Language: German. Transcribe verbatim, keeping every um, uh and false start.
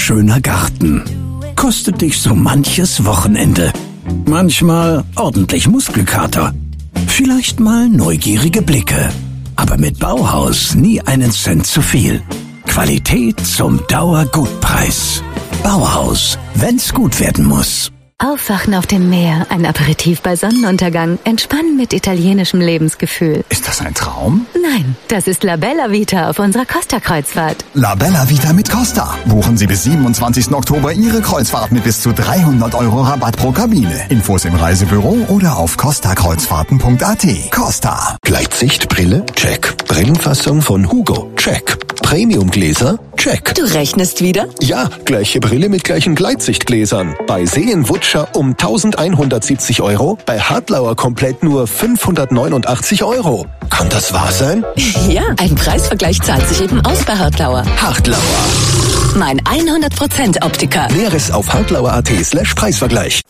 schöner Garten. Kostet dich so manches Wochenende. Manchmal ordentlich Muskelkater. Vielleicht mal neugierige Blicke. Aber mit Bauhaus nie einen Cent zu viel. Qualität zum Dauergutpreis. Bauhaus, wenn's gut werden muss. Aufwachen auf dem Meer, ein Aperitif bei Sonnenuntergang, entspannen mit italienischem Lebensgefühl. Ist das ein Traum? Nein, das ist La Bella Vita auf unserer Costa-Kreuzfahrt. La Bella Vita mit Costa. Buchen Sie bis siebenundzwanzigsten Oktober Ihre Kreuzfahrt mit bis zu dreihundert Euro Rabatt pro Kabine. Infos im Reisebüro oder auf costa kreuzfahrten punkt a t. Costa. Gleitsichtbrille? Check. Brillenfassung von Hugo? Check. Premiumgläser? Check. Du rechnest wieder? Ja, gleiche Brille mit gleichen Gleitsichtgläsern. Bei Seen-Wutscher um eintausendeinhundertsiebzig Euro, bei Hartlauer komplett nur fünfhundertneunundachtzig Euro. Kann das wahr sein? Ja, ein Preisvergleich zahlt sich eben aus bei Hartlauer. Hartlauer. Mein hundert Prozent Optiker. Näheres auf hartlauer punkt a t slash Preisvergleich.